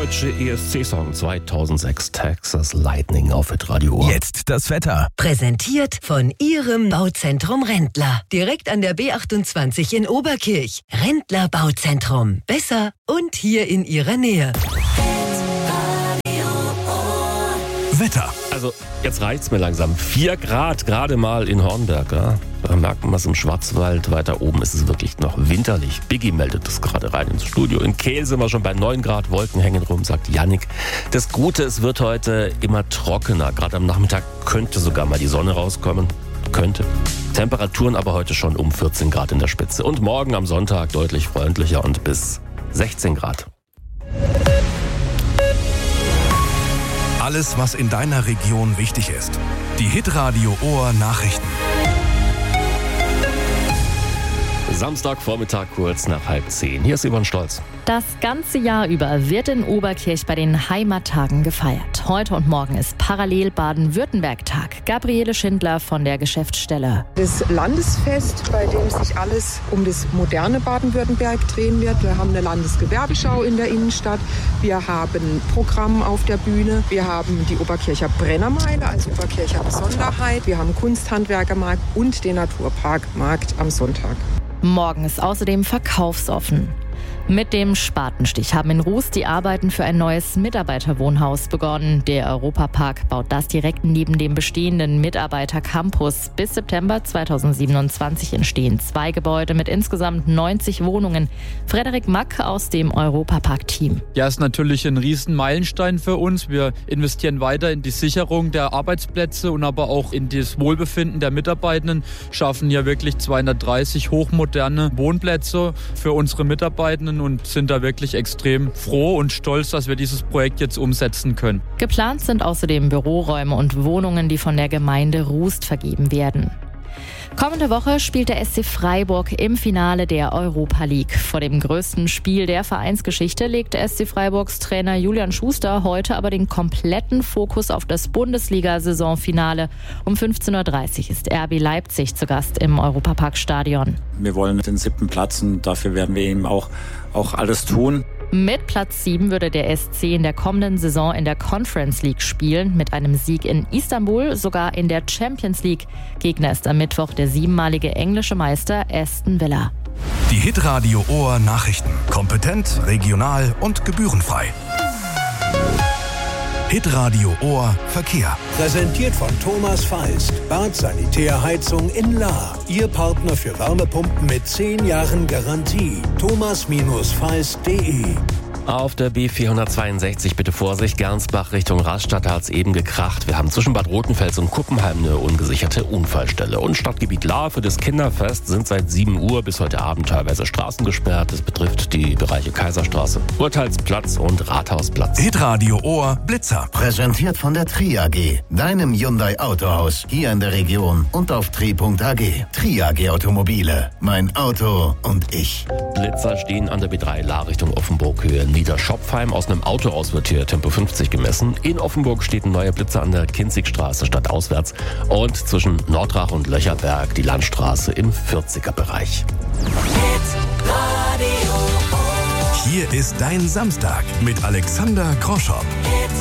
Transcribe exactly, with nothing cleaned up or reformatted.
deutsche E S C-Song zweitausendsechs, Texas Lightning auf Hitradio Ohr. Jetzt das Wetter. Präsentiert von Ihrem Bauzentrum Rendler. Direkt an der B achtundzwanzig in Oberkirch. Rendler Bauzentrum. Besser und hier in Ihrer Nähe. Wetter. Also, jetzt reicht's mir langsam. Vier Grad gerade mal in Hornberg. Ja? Da merkt man es im Schwarzwald. Weiter oben ist es wirklich noch winterlich. Biggie meldet es gerade rein ins Studio. In Kehl sind wir schon bei neun Grad. Wolken hängen rum, sagt Yannick. Das Gute, es wird heute immer trockener. Gerade am Nachmittag könnte sogar mal die Sonne rauskommen. Könnte. Temperaturen aber heute schon um vierzehn Grad in der Spitze. Und morgen am Sonntag deutlich freundlicher und bis sechzehn Grad. Alles, was in deiner Region wichtig ist. Die Hitradio Ohr Nachrichten. Samstagvormittag kurz nach halb zehn. Hier ist Yvonne Stolz. Das ganze Jahr über wird in Oberkirch bei den Heimattagen gefeiert. Heute und morgen ist parallel Baden-Württemberg-Tag. Gabriele Schindler von der Geschäftsstelle. Das Landesfest, bei dem sich alles um das moderne Baden-Württemberg drehen wird. Wir haben eine Landesgewerbeschau in der Innenstadt. Wir haben Programm auf der Bühne. Wir haben die Oberkircher Brennermeile als Oberkircher Besonderheit. Wir haben Kunsthandwerkermarkt und den Naturparkmarkt am Sonntag. Morgen ist außerdem verkaufsoffen. Mit dem Spatenstich haben in Ruß die Arbeiten für ein neues Mitarbeiterwohnhaus begonnen. Der Europapark baut das direkt neben dem bestehenden Mitarbeitercampus. Bis September zweitausendsiebenundzwanzig entstehen zwei Gebäude mit insgesamt neunzig Wohnungen. Frederik Mack aus dem Europapark-Team. Ja, ist natürlich ein riesen Meilenstein für uns. Wir investieren weiter in die Sicherung der Arbeitsplätze und aber auch in das Wohlbefinden der Mitarbeitenden. Schaffen hier wirklich zweihundertdreißig hochmoderne Wohnplätze für unsere Mitarbeitenden und sind da wirklich extrem froh und stolz, dass wir dieses Projekt jetzt umsetzen können. Geplant sind außerdem Büroräume und Wohnungen, die von der Gemeinde Rust vergeben werden. Kommende Woche spielt der S C Freiburg im Finale der Europa League. Vor dem größten Spiel der Vereinsgeschichte legt der S C Freiburgs Trainer Julian Schuster heute aber den kompletten Fokus auf das Bundesliga-Saisonfinale. Um fünfzehn Uhr dreißig ist R B Leipzig zu Gast im Europapark-Stadion. Wir wollen den siebten Platz und dafür werden wir eben auch, auch alles tun. Mit Platz sieben würde der S C in der kommenden Saison in der Conference League spielen. Mit einem Sieg in Istanbul sogar in der Champions League. Gegner ist am Mittwoch der siebenmalige englische Meister Aston Villa. Die Hitradio Ohr Nachrichten. Kompetent, regional und gebührenfrei. Hitradio Ohr Verkehr. Präsentiert von Thomas Feist. Bad Sanitärheizung in Lahr. Ihr Partner für Wärmepumpen mit zehn Jahren Garantie. thomas feist punkt de. Auf der B vierhundertzweiundsechzig bitte Vorsicht, Gernsbach Richtung Rastatt hat es eben gekracht. Wir haben zwischen Bad Rotenfels und Kuppenheim eine ungesicherte Unfallstelle. Und Stadtgebiet Lahr für das Kinderfest sind seit sieben Uhr bis heute Abend teilweise Straßen gesperrt. Das betrifft die Bereiche Kaiserstraße, Urteilsplatz und Rathausplatz. Hitradio Ohr Blitzer. Präsentiert von der T R I A G, deinem Hyundai Autohaus hier in der Region und auf T R I punkt a g. T R I A G Automobile, mein Auto und ich. Blitzer stehen an der B drei Lahr Richtung Offenburg-Höhe. Niederschopfheim. Aus einem Auto aus wird hier Tempo fünfzig gemessen. In Offenburg steht ein neuer Blitzer an der Kinzigstraße stadtauswärts. Und zwischen Nordrach und Löcherberg die Landstraße im vierziger Bereich. Hier ist dein Samstag mit Alexander Kroschop.